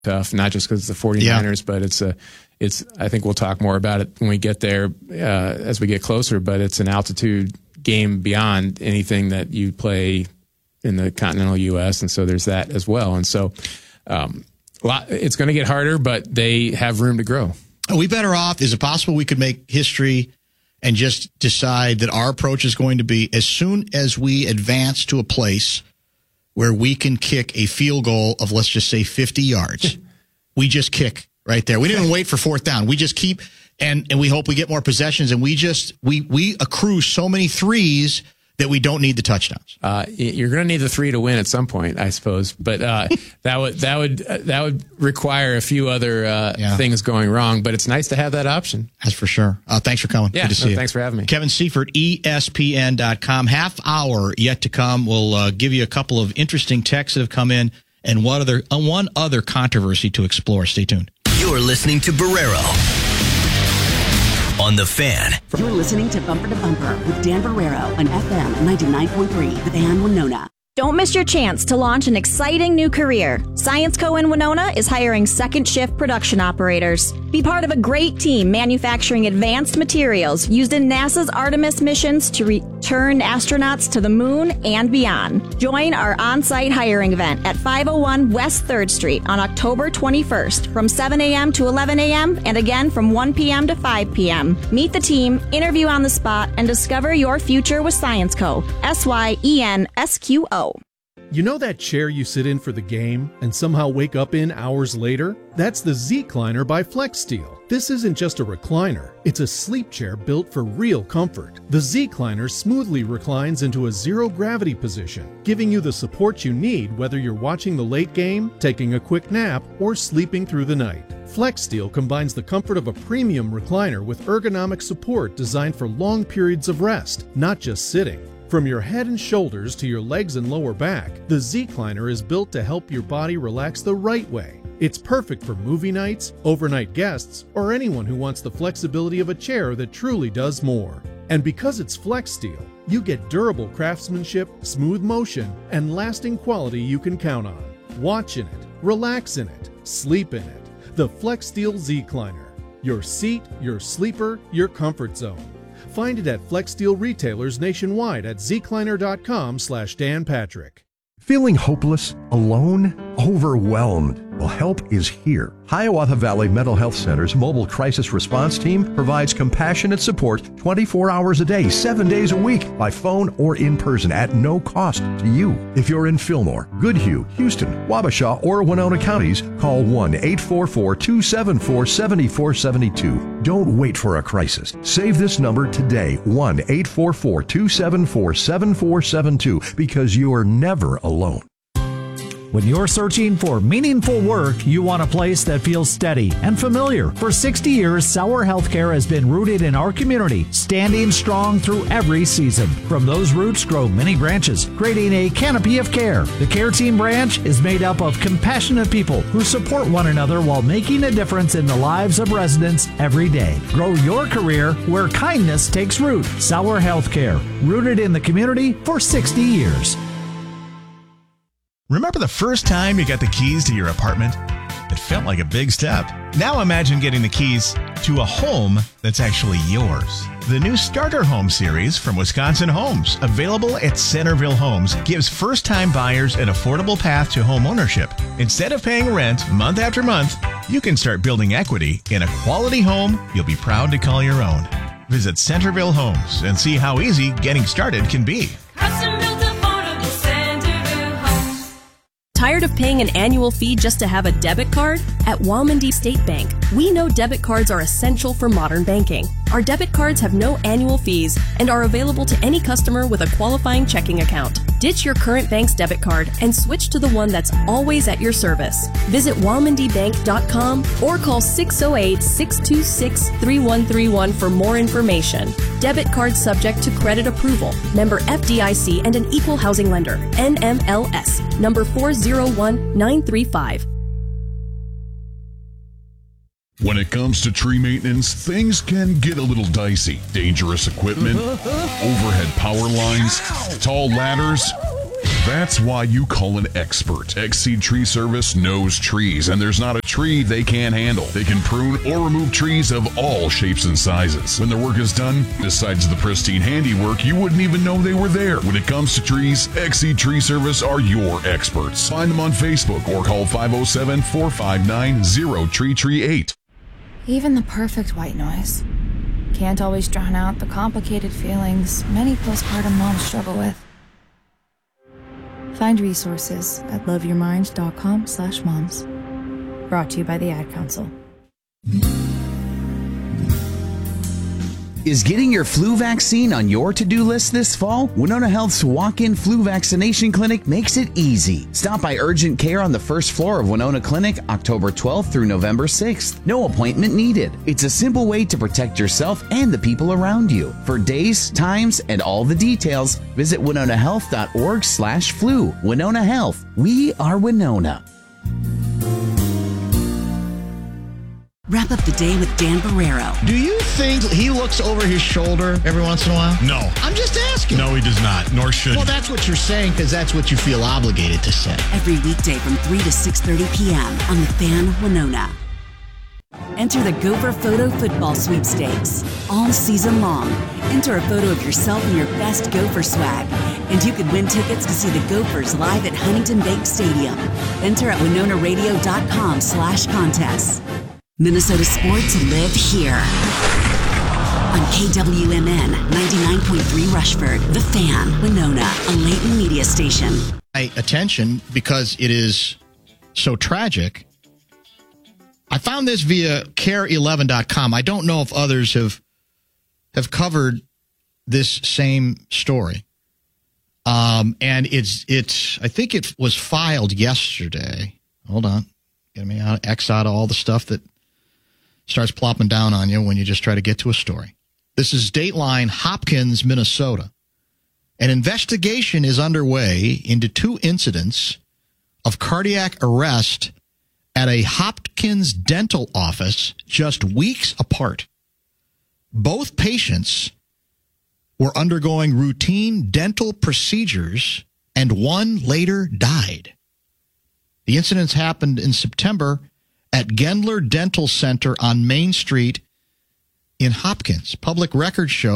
tough, not just because it's the 49ers, but it's. I think we'll talk more about it when we get there as we get closer. But it's an altitude game beyond anything that you play in the continental U.S., and so there's that as well. And so it's going to get harder, but they have room to grow. Are we better off? Is it possible we could make history and just decide that our approach is going to be as soon as we advance to a place where we can kick a field goal of, let's just say, 50 yards, we just kick right there. We didn't even wait for fourth down. We just keep, and we hope we get more possessions, and we accrue so many threes that we don't need the touchdowns. You're going to need the 3 to win at some point, I suppose. But that would require a few other things going wrong. But it's nice to have that option. That's for sure. Thanks for coming. Yeah, good to see you. Thanks for having me. Kevin Seifert, ESPN.com. Half hour yet to come. We'll give you a couple of interesting texts that have come in and one other controversy to explore. Stay tuned. You're listening to Barrero on The Fan. You're listening to Bumper to Bumper with Dan Barrero on FM 99.3, The Fan, Winona. Don't miss your chance to launch an exciting new career. Science Co. in Winona is hiring second shift production operators. Be part of a great team manufacturing advanced materials used in NASA's Artemis missions to return astronauts to the moon and beyond. Join our on-site hiring event at 501 West 3rd Street on October 21st from 7 a.m. to 11 a.m. and again from 1 p.m. to 5 p.m. Meet the team, interview on the spot, and discover your future with Science Co. SYENSQO. You know that chair you sit in for the game and somehow wake up in hours later? That's the Z-Cliner by FlexSteel. This isn't just a recliner, it's a sleep chair built for real comfort. The Z-Cliner smoothly reclines into a zero-gravity position, giving you the support you need whether you're watching the late game, taking a quick nap, or sleeping through the night. FlexSteel combines the comfort of a premium recliner with ergonomic support designed for long periods of rest, not just sitting. From your head and shoulders to your legs and lower back, the Z-Cliner is built to help your body relax the right way. It's perfect for movie nights, overnight guests, or anyone who wants the flexibility of a chair that truly does more. And because it's FlexSteel, you get durable craftsmanship, smooth motion, and lasting quality you can count on. Watch in it, relax in it, sleep in it. The FlexSteel Z-Cliner. Your seat, your sleeper, your comfort zone. Find it at FlexSteel retailers nationwide at zcliner.com/Dan Patrick. Feeling hopeless, alone, overwhelmed? Well, help is here. Hiawatha Valley Mental Health Center's mobile crisis response team provides compassionate support 24 hours a day, 7 days a week, by phone or in person at no cost to you. If you're in Fillmore, Goodhue, Houston, Wabasha, or Winona counties, call 1-844-274-7472. Don't wait for a crisis. Save this number today, 1-844-274-7472, because you're never alone. When you're searching for meaningful work, you want a place that feels steady and familiar. For 60 years, Sauer Healthcare has been rooted in our community, standing strong through every season. From those roots grow many branches, creating a canopy of care. The Care Team branch is made up of compassionate people who support one another while making a difference in the lives of residents every day. Grow your career where kindness takes root. Sauer Healthcare, rooted in the community for 60 years. Remember the first time you got the keys to your apartment? It felt like a big step. Now imagine getting the keys to a home that's actually yours. The new Starter Home series from Wisconsin Homes, available at Centerville Homes, gives first-time buyers an affordable path to home ownership. Instead of paying rent month after month, you can start building equity in a quality home you'll be proud to call your own. Visit Centerville Homes and see how easy getting started can be. Tired of paying an annual fee just to have a debit card? At Walmondie State Bank, we know debit cards are essential for modern banking. Our debit cards have no annual fees and are available to any customer with a qualifying checking account. Ditch your current bank's debit card and switch to the one that's always at your service. Visit walmondiebank.com or call 608-626-3131 for more information. Debit card subject to credit approval. Member FDIC and an equal housing lender. NMLS. Number 401935. When it comes to tree maintenance, things can get a little dicey. Dangerous equipment, overhead power lines, tall ladders. That's why you call an expert. X-Seed Tree Service knows trees, and there's not a tree they can't handle. They can prune or remove trees of all shapes and sizes. When their work is done, besides the pristine handiwork, you wouldn't even know they were there. When it comes to trees, X-Seed Tree Service are your experts. Find them on Facebook or call 507-459-0338. Even the perfect white noise can't always drown out the complicated feelings many postpartum moms struggle with. Find resources at loveyourmind.com/moms. Brought to you by the Ad Council. Is getting your flu vaccine on your to-do list this fall? Winona Health's walk-in flu vaccination clinic makes it easy. Stop by Urgent Care on the first floor of Winona Clinic, October 12th through November 6th. No appointment needed. It's a simple way to protect yourself and the people around you. For days, times, and all the details, visit winonahealth.org/flu. Winona Health. We are Winona. Wrap up the day with Dan Barreiro. Do you think he looks over his shoulder every once in a while? No. I'm just asking. No, he does not, nor should Well, he. that's what you're saying because that's what you feel obligated to say. Every weekday from 3 to 6:30 p.m. on The Fan Winona. Enter the Gopher Photo Football Sweepstakes. All season long, enter a photo of yourself in your best Gopher swag, and you could win tickets to see the Gophers live at Huntington Bank Stadium. Enter at winonaradio.com/contests. Minnesota sports live here. On KWMN 99.3 Rushford, The Fan, Winona, a Leighton media station. My attention, because it is so tragic, I found this via care11.com. I don't know if others have covered this same story. And it's I think it was filed yesterday. Hold on. Get me out, X out of all the stuff that starts plopping down on you when you just try to get to a story. This is Dateline, Hopkins, Minnesota. An investigation is underway into 2 incidents of cardiac arrest at a Hopkins dental office just weeks apart. Both patients were undergoing routine dental procedures, and one later died. The incidents happened in September at Gendler Dental Center on Main Street in Hopkins. Police records show.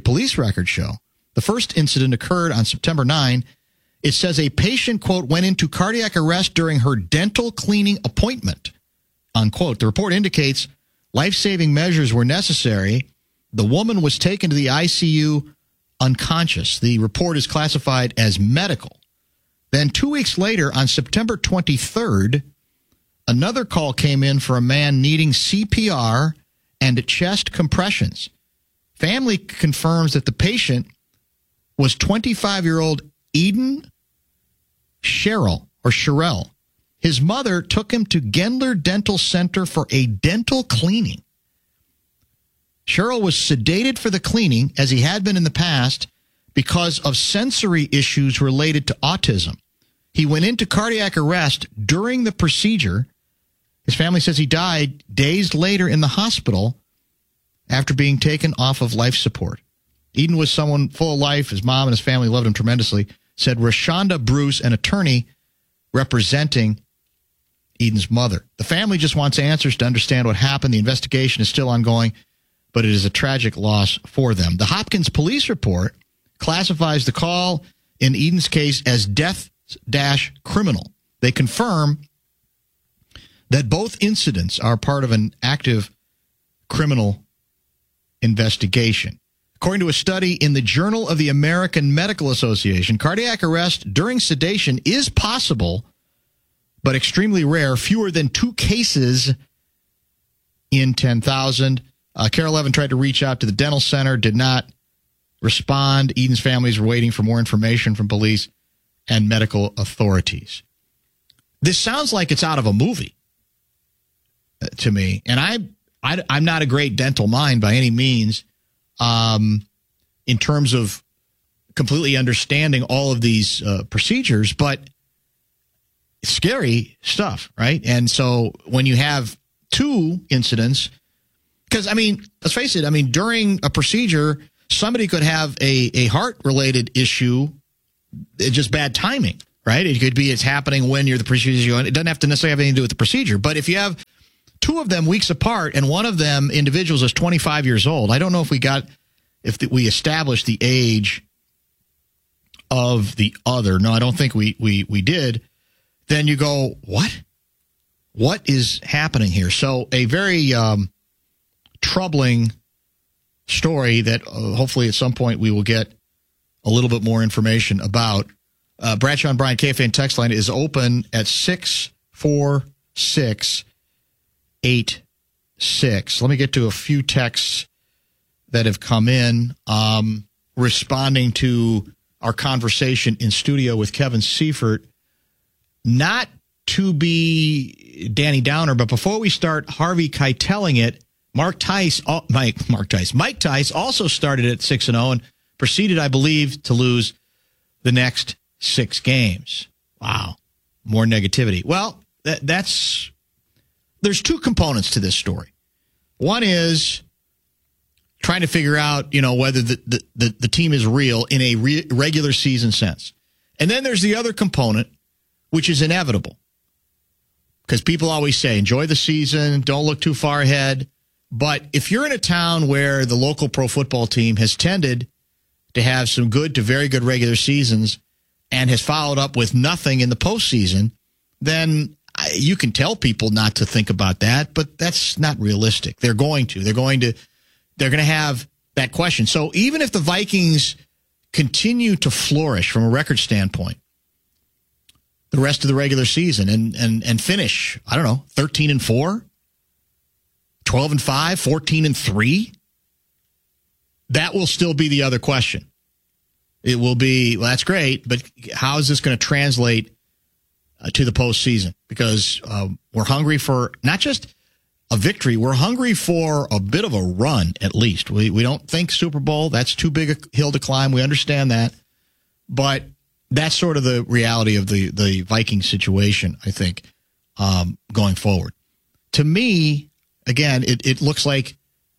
The first incident occurred on September 9. It says a patient, quote, went into cardiac arrest during her dental cleaning appointment, unquote. The report indicates life-saving measures were necessary. The woman was taken to the ICU unconscious. The report is classified as medical. Then 2 weeks later, on September 23rd, another call came in for a man needing CPR and chest compressions. Family confirms that the patient was 25-year-old Eden Sherrill. His mother took him to Gendler Dental Center for a dental cleaning. Sherrill was sedated for the cleaning, as he had been in the past, because of sensory issues related to autism. He went into cardiac arrest during the procedure. His family says he died days later in the hospital after being taken off of life support. Eden was someone full of life. His mom and his family loved him tremendously, said Rashonda Bruce, an attorney representing Eden's mother. The family just wants answers to understand what happened. The investigation is still ongoing, but it is a tragic loss for them. The Hopkins police report classifies the call in Eden's case as death-criminal. They confirm that both incidents are part of an active criminal investigation. According to a study in the Journal of the American Medical Association, cardiac arrest during sedation is possible, but extremely rare, fewer than 2 cases in 10,000. Care 11 tried to reach out to the dental center, did not respond. Eden's families were waiting for more information from police and medical authorities. This sounds like it's out of a movie to me, and I'm not a great dental mind by any means in terms of completely understanding all of these procedures, but it's scary stuff, right? And so when you have 2 incidents, because, I mean, let's face it, I mean, during a procedure, somebody could have a heart-related issue it's just bad timing, right? It could be it's happening when you're the procedure. It doesn't have to necessarily have anything to do with the procedure. But if you have two of them weeks apart and one of them individuals is 25 years old, I don't know if we established the age of the other. No, I don't think we did. Then you go, what? What is happening here? So a very troubling story that hopefully at some point we will get a little bit more information about. Bradshaw and Brian KFAN text line is open at 64686. Let me get to a few texts that have come in responding to our conversation in studio with Kevin Seifert. Not to be Danny Downer, but before we start Harvey Keiteling it, Mike Tice also started at 6-0 and proceeded, I believe, to lose the next 6 games. Wow. More negativity. Well, there's two components to this story. One is trying to figure out, whether the team is real in a regular season sense. And then there's the other component, which is inevitable. Because people always say, enjoy the season, don't look too far ahead. But if you're in a town where the local pro football team has tended to have some good to very good regular seasons and has followed up with nothing in the postseason, then you can tell people not to think about that, but that's not realistic. They're going to have that question. So even if the Vikings continue to flourish from a record standpoint the rest of the regular season and finish, 13-4, 12-5, 14-3, that will still be the other question. It will be, well, that's great, but how is this going to translate to the postseason? Because we're hungry for not just a victory, we're hungry for a bit of a run, at least. We don't think Super Bowl, that's too big a hill to climb. We understand that. But that's sort of the reality of the Vikings situation, I think, going forward. To me, again, it looks like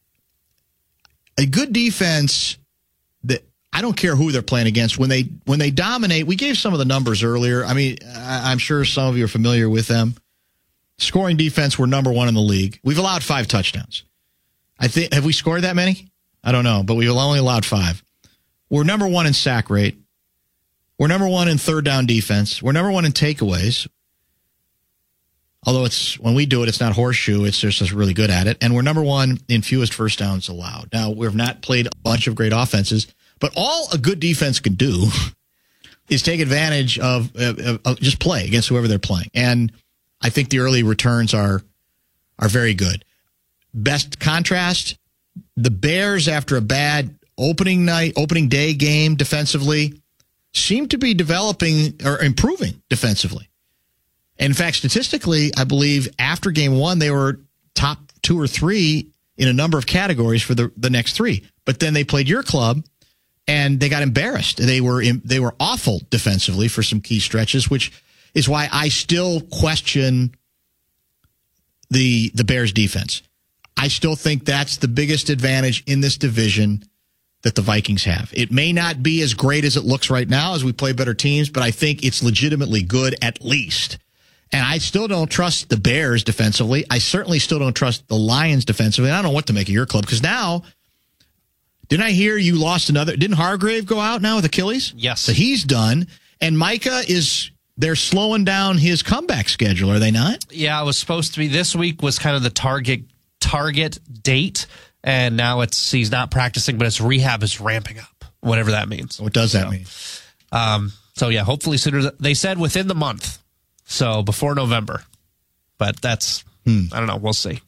a good defense that I don't care who they're playing against. When they dominate, we gave some of the numbers earlier. I mean, I'm sure some of you are familiar with them. Scoring defense, we're number 1 in the league. We've allowed 5 touchdowns. Have we scored that many? I don't know, but we've only allowed 5. We're number 1 in sack rate. We're number 1 in third down defense. We're number 1 in takeaways. Although when we do it, it's not horseshoe. It's just really good at it. And we're number 1 in fewest first downs allowed. Now, we've not played a bunch of great offenses, but all a good defense can do is take advantage of just play against whoever they're playing. And I think the early returns are very good. Best contrast, the Bears, after a bad opening day game defensively, seem to be developing or improving defensively. And in fact, statistically, I believe after game 1, they were top 2 or 3 in a number of categories for the next 3. But then they played your club and they got embarrassed. They were awful defensively for some key stretches, which is why I still question the Bears defense. I still think that's the biggest advantage in this division that the Vikings have. It may not be as great as it looks right now as we play better teams, but I think it's legitimately good at least. And I still don't trust the Bears defensively. I certainly still don't trust the Lions defensively. I don't know what to make of your club, because now, didn't I hear you lost another? Didn't Hargrave go out now with Achilles? Yes. So he's done. And Micah they're slowing down his comeback schedule, are they not? Yeah, it was supposed to be this week was kind of the target date, and now he's not practicing, but his rehab is ramping up, whatever that means. What does that mean? So yeah, hopefully sooner. They said within the month, so before November. But that's I don't know. We'll see.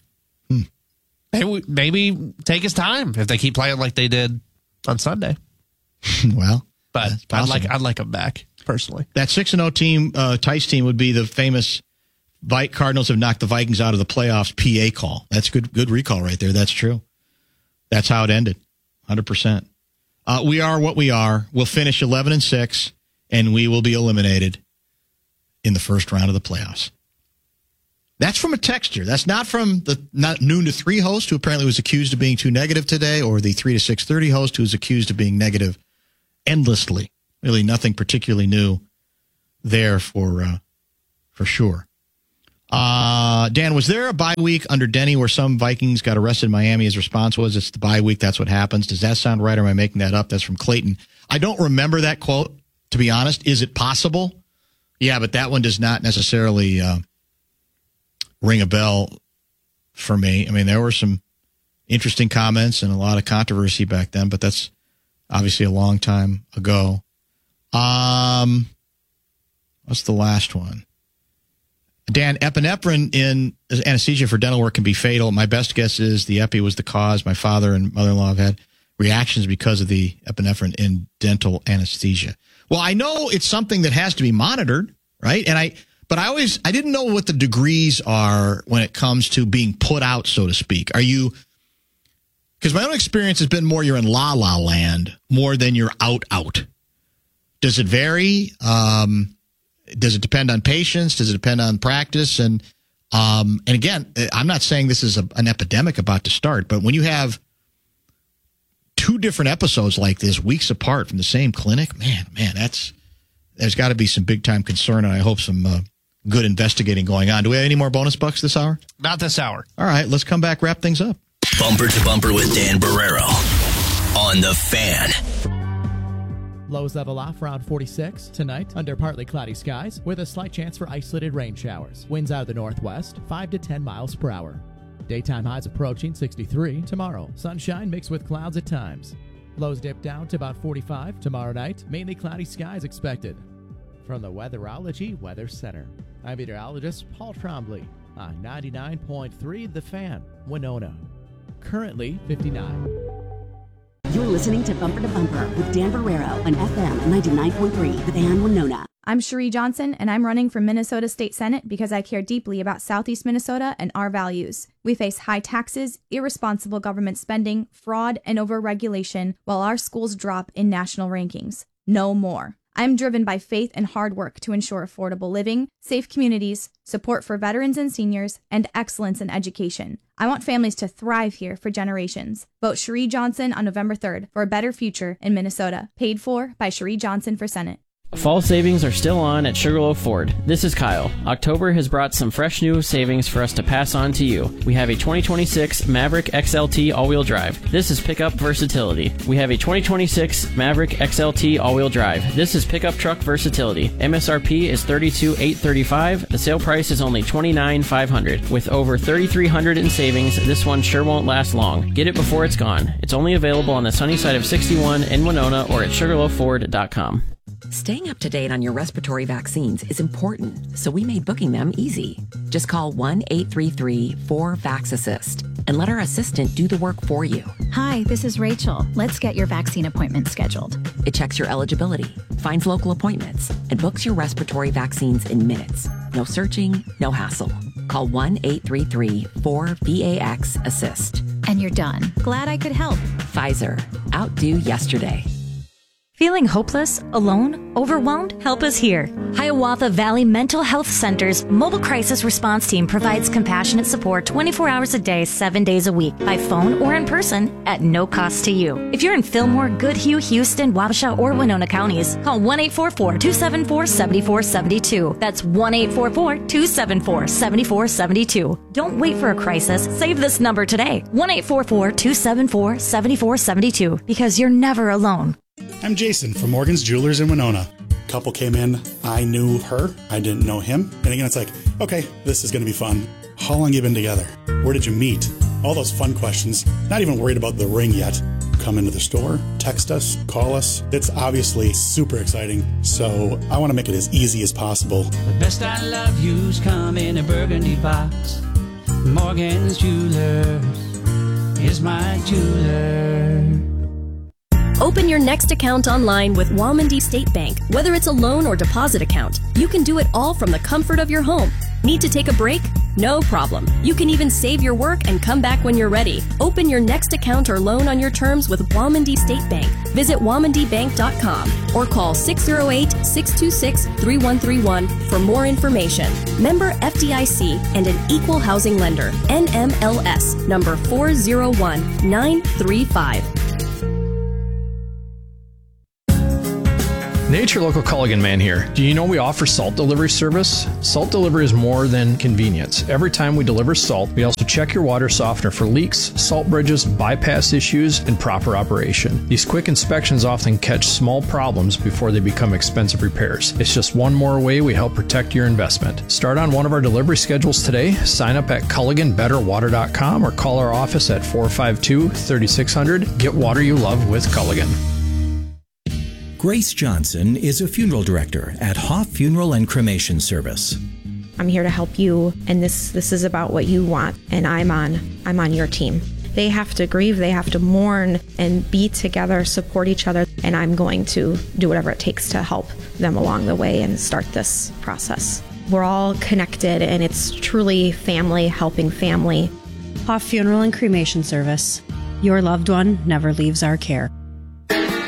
Maybe take his time if they keep playing like they did on Sunday. Well, but I'd like him back personally. That 6-0 team, Tice team, would be the famous Cardinals have knocked the Vikings out of the playoffs PA call. That's good recall right there. That's true. That's how it ended. 100%. We are what we are. We'll finish 11-6, and we will be eliminated in the first round of the playoffs. That's from a texter. That's not from the noon to 3 host, who apparently was accused of being too negative today, or the 3 to 6:30 host, who was accused of being negative endlessly. Really nothing particularly new there for sure. Dan, was there a bye week under Denny where some Vikings got arrested in Miami? His response was, it's the bye week, that's what happens. Does that sound right, or am I making that up? That's from Clayton. I don't remember that quote, to be honest. Is it possible? Yeah, but that one does not necessarily ring a bell for me. I mean, there were some interesting comments and a lot of controversy back then, but that's obviously a long time ago. What's the last one? Dan, epinephrine in anesthesia for dental work can be fatal. My best guess is the epi was the cause. My father and mother-in-law have had reactions because of the epinephrine in dental anesthesia. Well, I know it's something that has to be monitored, right? But I didn't know what the degrees are when it comes to being put out, so to speak. Because my own experience has been more you're in la-la land more than you're out. Does it vary? Does it depend on patients? Does it depend on practice? And again, I'm not saying this is an epidemic about to start, but when you have two different episodes like this, weeks apart from the same clinic, man, there's got to be some big time concern, and I hope some good investigating going on. Do we have any more bonus bucks this hour? Not this hour. All right, let's come back, wrap things up. Bumper to Bumper with Dan Barreiro on The Fan. Lows level off around 46 tonight under partly cloudy skies with a slight chance for isolated rain showers. Winds out of the northwest, 5 to 10 miles per hour. Daytime highs approaching 63 tomorrow. Sunshine mixed with clouds at times. Lows dip down to about 45 tomorrow night. Mainly cloudy skies expected. From the Weatherology Weather Center, I'm meteorologist Paul Trombley on 99.3 The Fan, Winona. Currently 59. You're listening to Bumper with Dan Barreiro on FM 99.3 The Fan, Winona. I'm Cherie Johnson, and I'm running for Minnesota State Senate because I care deeply about Southeast Minnesota and our values. We face high taxes, irresponsible government spending, fraud, and overregulation, while our schools drop in national rankings. No more. I'm driven by faith and hard work to ensure affordable living, safe communities, support for veterans and seniors, and excellence in education. I want families to thrive here for generations. Vote Cherie Johnson on November 3rd for a better future in Minnesota. Paid for by Cherie Johnson for Senate. Fall savings are still on at Sugarloaf Ford. This is Kyle. October has brought some fresh new savings for us to pass on to you. We have a 2026 Maverick XLT all-wheel drive. This is pickup versatility. We have a 2026 Maverick XLT all-wheel drive. This is pickup truck versatility. MSRP is $32,835. The sale price is only $29,500. With over $3,300 in savings, this one sure won't last long. Get it before it's gone. It's only available on the sunny side of 61 in Winona or at SugarloafFord.com. Staying up to date on your respiratory vaccines is important, so we made booking them easy. Just call 1-833-4VAX-ASSIST and let our assistant do the work for you. Hi, this is Rachel. Let's get your vaccine appointment scheduled. It checks your eligibility, finds local appointments, and books your respiratory vaccines in minutes. No searching, no hassle. Call 1-833-4VAX-ASSIST. And you're done. Glad I could help. Pfizer. Outdo yesterday. Feeling hopeless, alone, overwhelmed? Help is here. Hiawatha Valley Mental Health Center's mobile crisis response team provides compassionate support 24 hours a day, 7 days a week, by phone or in person at no cost to you. If you're in Fillmore, Goodhue, Houston, Wabasha, or Winona counties, call 1-844-274-7472. That's 1-844-274-7472. Don't wait for a crisis. Save this number today. 1-844-274-7472, because you're never alone. I'm Jason from Morgan's Jewelers in Winona. Couple came in, I knew her, I didn't know him. And again, it's like, okay, this is going to be fun. How long have you been together? Where did you meet? All those fun questions. Not even worried about the ring yet. Come into the store, text us, call us. It's obviously super exciting, so I want to make it as easy as possible. The best I love you's come in a burgundy box. Morgan's Jewelers is my jeweler. Open your next account online with Walmondie State Bank. Whether it's a loan or deposit account, you can do it all from the comfort of your home. Need to take a break? No problem. You can even save your work and come back when you're ready. Open your next account or loan on your terms with Walmondie State Bank. Visit WalmonDieBank.com or call 608-626-3131 for more information. Member FDIC and an equal housing lender. NMLS number 401935. Nature Local Culligan Man here. Do you know we offer salt delivery service? Salt delivery is more than convenience. Every time we deliver salt, we also check your water softener for leaks, salt bridges, bypass issues, and proper operation. These quick inspections often catch small problems before they become expensive repairs. It's just one more way we help protect your investment. Start on one of our delivery schedules today. Sign up at CulliganBetterWater.com or call our office at 452-3600. Get water you love with Culligan. Grace Johnson is a funeral director at Hoff Funeral and Cremation Service. I'm here to help you, and this is about what you want, and I'm on your team. They have to grieve, they have to mourn and be together, support each other, and I'm going to do whatever it takes to help them along the way and start this process. We're all connected, and it's truly family helping family. Hoff Funeral and Cremation Service. Your loved one never leaves our care.